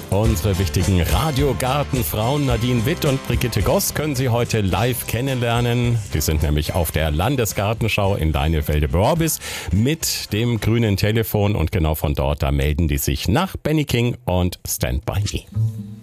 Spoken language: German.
Unsere wichtigen Radiogartenfrauen Nadine Witt und Brigitte Goss können Sie heute live kennenlernen. Die sind nämlich auf der Landesgartenschau in Leinefelde-Brorbis mit dem grünen Telefon und genau von dort, da melden die sich nach Benny King und Stand By Me.